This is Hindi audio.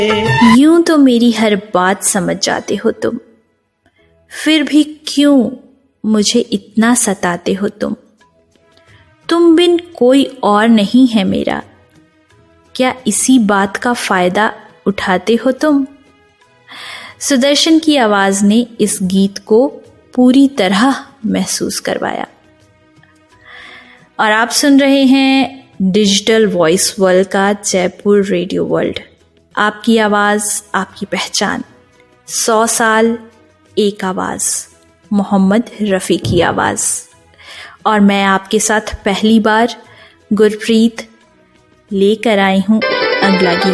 यूं तो मेरी हर बात समझ जाते हो तुम, फिर भी क्यों मुझे इतना सताते हो तुम बिन कोई और नहीं है मेरा, क्या इसी बात का फायदा उठाते हो तुम। सुदर्शन की आवाज ने इस गीत को पूरी तरह महसूस करवाया। और आप सुन रहे हैं डिजिटल वॉइस वर्ल्ड का जयपुर रेडियो वर्ल्ड। आपकी आवाज, आपकी पहचान, 100 साल एक आवाज, मोहम्मद रफ़ी की आवाज। और मैं आपके साथ पहली बार गुरप्रीत लेकर आई हूं अगला गीत।